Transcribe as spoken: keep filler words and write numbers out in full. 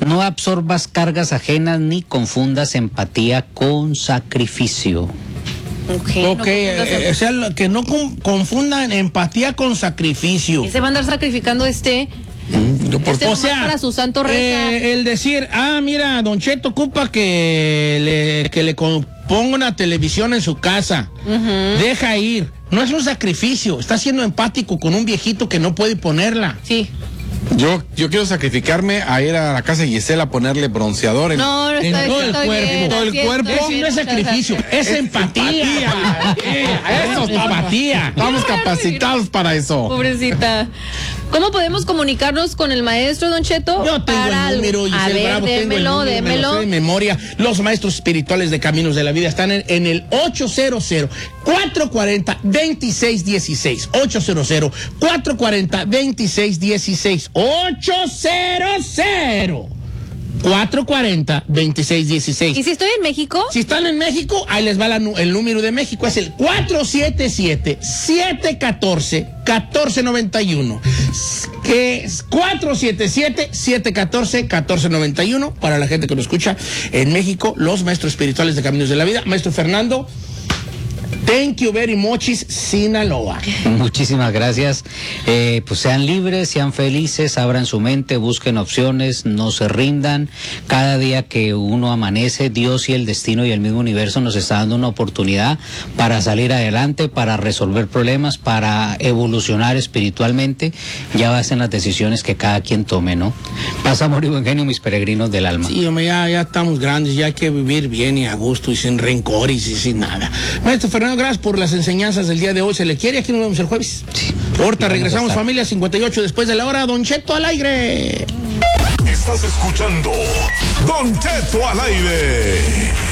no absorbas cargas ajenas ni confundas empatía con sacrificio. Okay, ok, no eh, o sea, que no con, confundan empatía con sacrificio. ¿Qué se va a andar sacrificando este? Mm, por, este o sea, para su santo reza. Eh, el decir, ah, mira, Don Cheto ocupa que le, que le ponga una televisión en su casa. Uh-huh. Deja ir. No es un sacrificio. Está siendo empático con un viejito que no puede ponerla. Sí. Yo, yo quiero sacrificarme a ir a la casa de Gisela a ponerle bronceador en, no, no en está, todo el cuerpo. Bien, todo el cuerpo. Eso no es sacrificio, es, es empatía. empatía. Eso es empatía. Estamos capacitados para eso. Pobrecita. ¿Cómo podemos comunicarnos con el maestro, Don Cheto? Yo tengo para el número, Giselle a ver, Bravo, démelo, tengo el número, démelo. Me lo sé de memoria. Los maestros espirituales de Caminos de la Vida están en, en el ocho cero cero, cuatro cuatro cero, dos seis uno seis. ocho cero cero, cuatro cuatro cero, dos seis uno seis. ocho cero cero, cuatro cuatro cero, dos seis uno seis. ¿Y si estoy en México? Si están en México, ahí les va la, el número de México, es el cuatro siete siete, siete uno cuatro, uno cuatro nueve uno. Que es cuatro siete siete, siete uno cuatro, uno cuatro nueve uno. Para la gente que nos escucha en México, los maestros espirituales de Caminos de la Vida. Maestro Fernando, thank you very much, Sinaloa. Muchísimas gracias. Eh, pues sean libres, sean felices, abran su mente, busquen opciones, no se rindan. Cada día que uno amanece, Dios y el destino y el mismo universo nos está dando una oportunidad para salir adelante, para resolver problemas, para evolucionar espiritualmente. Ya basen las decisiones que cada quien tome, ¿no? Paz, amor y buen genio, mis peregrinos del alma. Sí, hombre, ya, ya estamos grandes, ya hay que vivir bien y a gusto y sin rencores y sin nada. Maestro Fernando, gracias por las enseñanzas del día de hoy. Se le quiere, aquí nos vemos el jueves. Sí. Ahorita regresamos, familia, cincuenta y ocho después de la hora. Don Cheto al aire. Estás escuchando Don Cheto al aire.